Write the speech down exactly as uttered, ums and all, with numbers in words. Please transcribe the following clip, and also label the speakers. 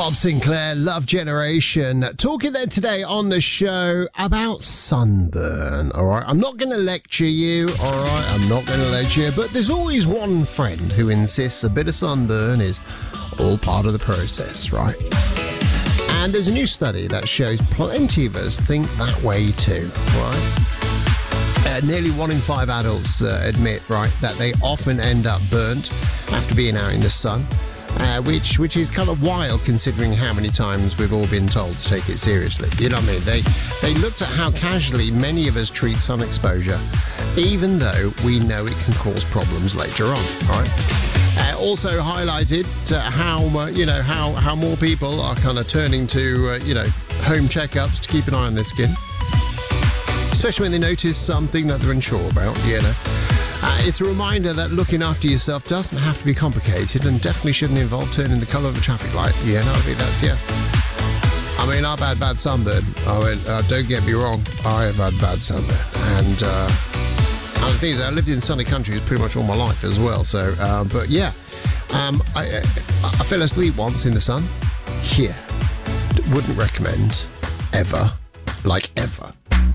Speaker 1: Bob Sinclair, Love Generation. Talking there today on the show about sunburn, all right? I'm not going to lecture you, all right? I'm not going to lecture you, but there's always one friend who insists a bit of sunburn is all part of the process, right? And there's a new study that shows plenty of us think that way too, right? Uh, nearly one in five adults uh, admit, right, that they often end up burnt after being out in the sun. Uh, which which is kind of wild considering how many times we've all been told to take it seriously. You know what I mean? They they looked at how casually many of us treat sun exposure, even though we know it can cause problems later on. All right. Uh, also highlighted uh, how uh, you know how how more people are kind of turning to uh, you know home checkups to keep an eye on their skin, especially when they notice something that they're unsure about. You know. Uh, it's a reminder that looking after yourself doesn't have to be complicated and definitely shouldn't involve turning the colour of a traffic light. Yeah, no, I think that's, yeah. I mean, I've had bad sunburn. I mean, uh, don't get me wrong, I have had bad sunburn. And, uh, and the thing is, I lived in sunny countries pretty much all my life as well. So, uh, but yeah, um, I, I fell asleep once in the sun. Yeah. Wouldn't recommend. Ever. Like, ever.